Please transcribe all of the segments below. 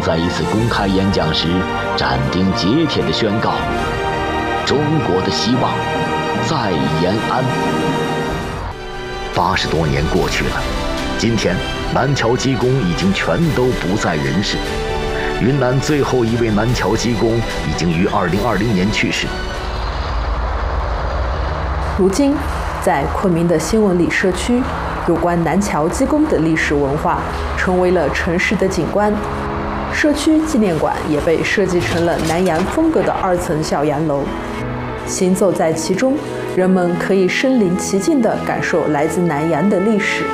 在一次公开演讲时斩钉截铁地宣告：中国的希望在延安。80多年过去了，今天南侨机工已经全都不在人世。云南最后一位南侨机工已经于2020年去世。 如今，在昆明的新文里社区，有关南侨机工的历史文化成为了城市的景观。社区纪念馆也被设计成了南洋风格的2层小洋楼。行走在其中，人们可以身临其境地感受来自南洋的历史。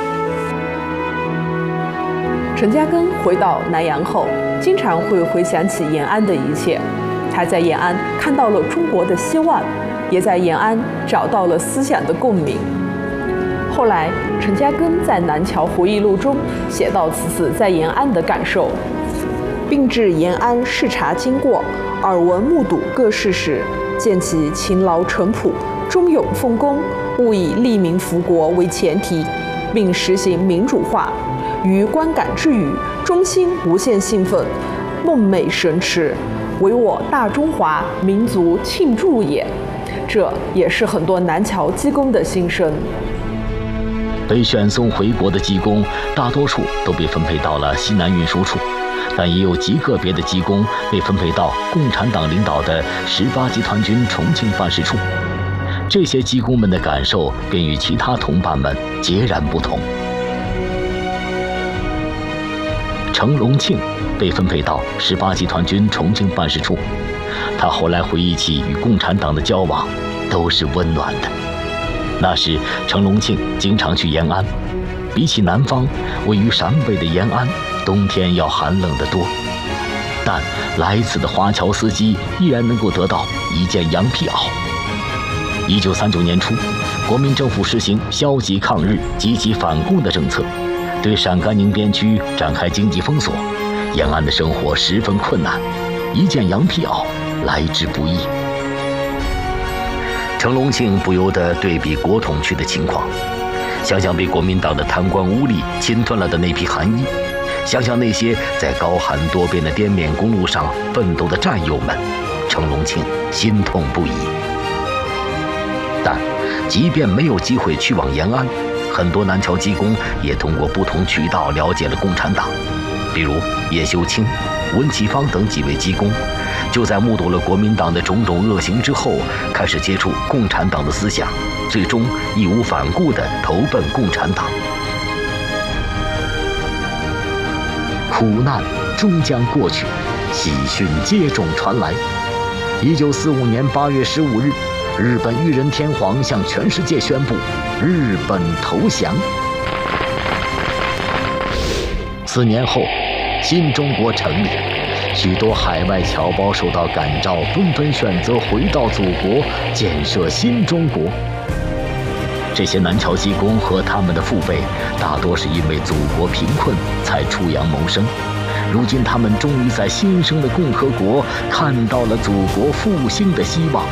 陈嘉庚回到南洋后，经常会回想起延安的一切。他在延安看到了中国的希望，也在延安找到了思想的共鸣。后来，陈嘉庚在《南侨回忆录》中写到此次在延安的感受，并至延安视察经过，耳闻目睹各事时，见其勤劳淳朴，忠勇奉公，务以利民服国为前提，并实行民主化。于观感之余，衷心无限兴奋，梦寐神驰，为我大中华民族庆祝也。这也是很多南侨机工的心声。 被选送回国的机工，大多数都被分配到了西南运输处，但也有极个别的机工被分配到共产党领导的18集团军重庆办事处。这些机工们的感受便与其他同伴们截然不同。程龙庆被分配到18集团军重庆办事处，他后来回忆起与共产党的交往，都是温暖的。那时，程龙庆经常去延安，比起南方，位于陕北的延安，冬天要寒冷得多。但来此的华侨司机依然能够得到一件羊皮袄。1939年初，国民政府实行消极抗日、积极反共的政策，对陕甘宁边区展开经济封锁，延安的生活十分困难，一件羊皮袄来之不易。程龙庆不由得对比国统区的情况，想想被国民党的贪官污吏侵吞了的那批寒衣，想想那些在高寒多变的滇缅公路上奋斗的战友们，程龙庆心痛不已。但即便没有机会去往延安，很多南侨机工也通过不同渠道了解了共产党，比如叶修清、温启芳等几位机工，就在目睹了国民党的种种恶行之后，开始接触共产党的思想，最终义无反顾地投奔共产党。苦难终将过去，喜讯接踵传来。1945年8月15日，日本裕仁天皇向全世界宣布日本投降。4年后，新中国成立，许多海外侨胞受到感召，纷纷选择回到祖国，建设新中国。这些南侨机工和他们的父辈，大多是因为祖国贫困才出洋谋生。如今，他们终于在新生的共和国看到了祖国复兴的希望。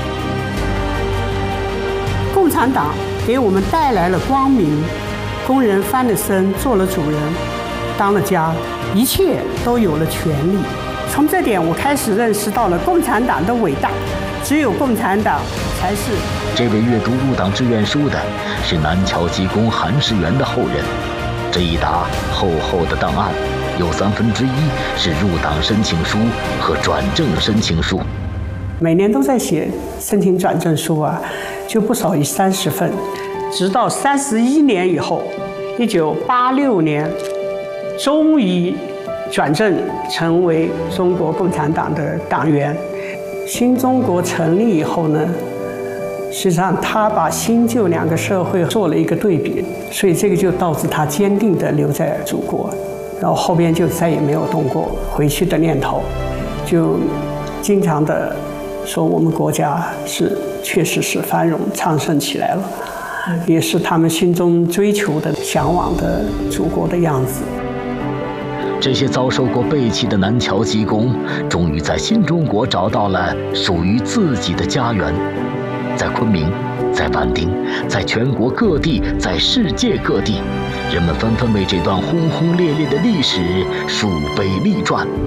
共产党给我们带来了光明，工人翻了身，做了主人，当了家，一切都有了权利。从这点，我开始认识到了共产党的伟大，只有共产党才是。 这位阅读入党志愿书的是南侨机工韩世元的后人。这一沓厚厚的档案，有1/3是入党申请书和转正申请书。 每年都在写申请转正书啊，就不少于30份。直到31年以后，1986年，终于转正成为中国共产党的党员。新中国成立以后呢，实际上他把新旧两个社会做了一个对比，所以这个就导致他坚定地留在祖国，然后后边就再也没有动过回去的念头，就经常的说我们国家确实是繁荣昌盛起来了，也是他们心中追求的向往的祖国的样子。 这些遭受过背弃的南侨机工，终于在新中国找到了属于自己的家园。在昆明，在畹町，在全国各地，在世界各地，人们纷纷为这段轰轰烈烈的历史树碑立传。